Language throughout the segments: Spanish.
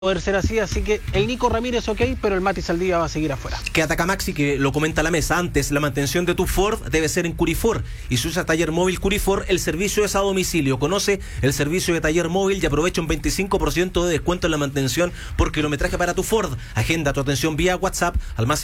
poder ser así que el Nico Ramírez ok, pero el Mati Saldivia va a seguir afuera. Que ataca Maxi, que lo comenta la mesa antes, la mantención de tu Ford debe ser en Curifor, y si usa taller móvil Curifor, el servicio es a domicilio. Conoce el servicio de taller móvil y aprovecha un 25% de descuento en la mantención por kilometraje para tu Ford. Agenda tu atención vía WhatsApp al más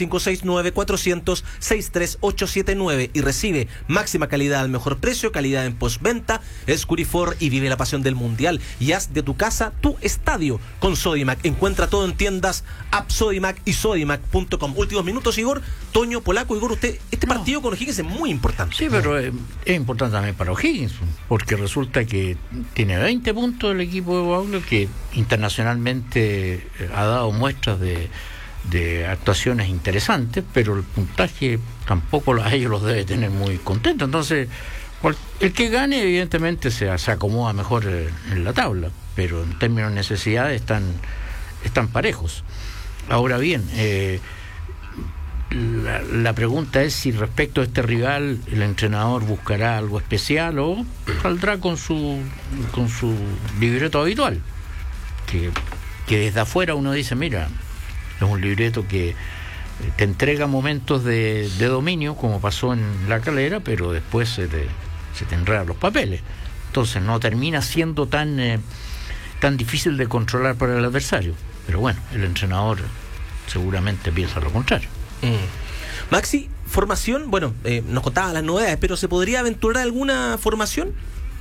569-400-63879 y recibe máxima calidad al mejor precio, calidad en postventa. Es Curifor y vive la pasión del mundial, y haz de tu casa tu estadio con Sodimac. Encuentra todo en tiendas App Sodimac y Sodimac.com. Últimos minutos, Igor. Toño, Polaco, Igor, usted, partido con O'Higgins es muy importante. Sí, pero es importante también para O'Higgins, porque resulta que tiene 20 puntos el equipo de Guaula, que internacionalmente ha dado muestras de actuaciones interesantes, pero el puntaje tampoco a ellos los debe tener muy contentos. Entonces, el que gane evidentemente se acomoda mejor en la tabla, pero en términos de necesidad están parejos. Ahora bien, la pregunta es si respecto a este rival el entrenador buscará algo especial o saldrá con su libreto habitual, que desde afuera uno dice, mira, es un libreto que te entrega momentos de dominio, como pasó en La Calera, pero después se te enredan los papeles. Entonces no termina siendo tan difícil de controlar para el adversario. Pero bueno, el entrenador seguramente piensa lo contrario. Maxi, formación, bueno, nos contaba las novedades, pero ¿se podría aventurar alguna formación?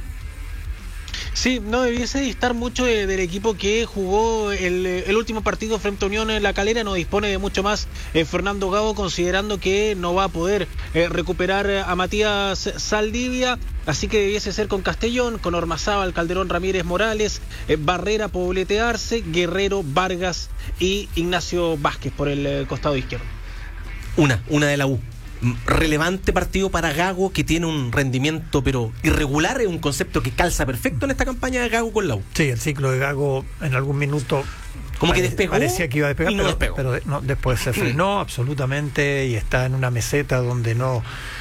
Sí, no debiese distar mucho del equipo que jugó el último partido frente a Unión en La Calera. No dispone de mucho más Fernando Gago, considerando que no va a poder recuperar a Matías Saldivia. Así que debiese ser con Castellón, con Ormazábal, Calderón, Ramírez, Morales, Barrera, Poblete Arce, Guerrero, Vargas y Ignacio Vázquez por el costado izquierdo. Una de la U. Relevante partido para Gago, que tiene un rendimiento pero irregular, es un concepto que calza perfecto en esta campaña de Gago con la U. Sí, el ciclo de Gago en algún minuto como que despegó, parecía que iba a despegar, y no despegó. Pero después se frenó absolutamente y está en una meseta donde no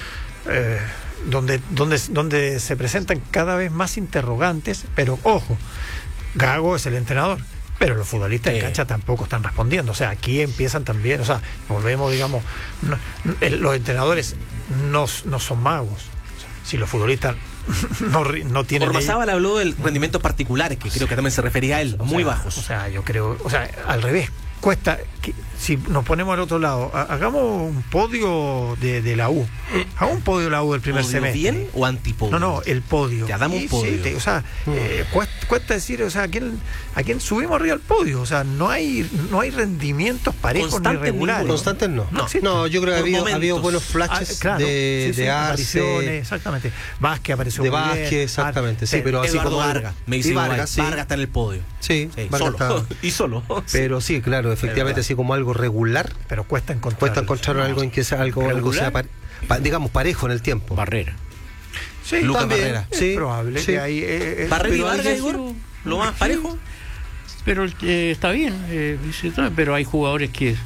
donde se presentan cada vez más interrogantes. Pero ojo, Gago es el entrenador, pero los futbolistas en cancha tampoco están respondiendo. O sea, aquí empiezan también, o sea, volvemos, digamos, los entrenadores no son magos. O sea, si los futbolistas no tienen... Ormazábal habló del rendimientos particulares, que creo que también se refería a él, muy bajos. O sea, yo creo, al revés. Cuesta que, si nos ponemos al otro lado, hagamos un podio de la U. Hagamos un podio de la U del primer semestre. ¿Bien o antipodio? No, el podio. Ya damos un podio. Sí, cuesta decir, o sea, ¿a quién subimos arriba al podio? O sea, no hay rendimientos parejos constantes ni regulares. Constantes no, yo creo que ha habido buenos flashes de Arce. Exactamente. Vázquez apareció de muy Vázquez, bien. exactamente, sí, pero así Eduardo como Vargas, me dice Vargas está en el podio. Sí, solo. Y solo. Pero sí, claro, efectivamente, así como algo regular, pero cuesta encontrar algo en que sea algo sea digamos parejo en el tiempo. Barrera. Sí, Lucas también, Barrera. es probable que hay Barrera y Vargas, Igor, lo más parejo. Pero está bien, pero hay jugadores que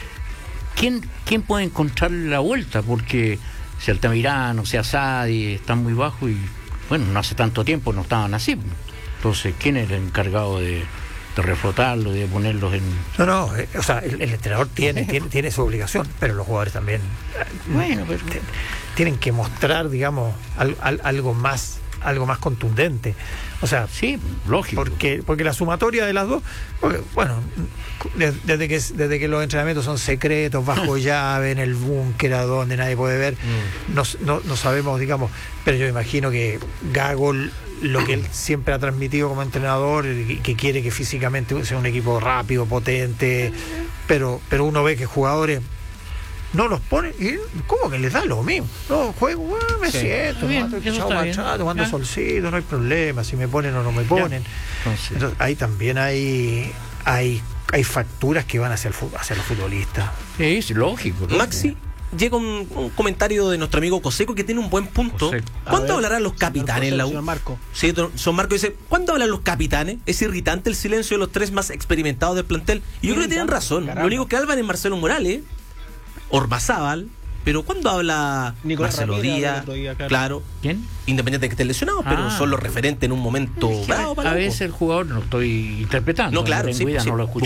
¿quién puede encontrar la vuelta? Porque si Altamirano, sea Sadi, están muy bajos y bueno, no hace tanto tiempo no estaban así. Entonces, ¿quién es el encargado de reflotarlo, de ponerlos en... o sea, el entrenador tiene su obligación, pero los jugadores también pero tienen que mostrar, digamos, algo más contundente. O sea, sí, lógico. Porque la sumatoria de las dos, bueno, desde que los entrenamientos son secretos, bajo llave, en el búnker, a donde nadie puede ver, no sabemos, digamos, pero yo imagino que Gago, lo que él siempre ha transmitido como entrenador, que quiere que físicamente sea un equipo rápido, potente, pero uno ve que jugadores no los pone y como que les da lo mismo. No, juego, me siento, tomando solcito, no hay problema, si me ponen o no me ponen. Entonces, ahí también hay facturas que van hacia los futbolistas. Sí, es lógico. Maxi, llega un comentario de nuestro amigo Coseco que tiene un buen punto. ¿Cuándo hablarán los capitanes en la U? Señor Marco. Sí, son Marco dice, ¿cuándo hablan los capitanes? Es irritante el silencio de los tres más experimentados del plantel. Y yo creo que tienen razón. Lo único que hablan es Marcelo Morales, Ormazábal, pero cuando habla Nicolás Marcelo Ramírez Díaz, claro, ¿Quién? independiente de que esté lesionado, pero son los referentes en un momento bravo para a veces el jugador, no estoy interpretando, no, claro, tengo sí, idea, sí. no lo escucho.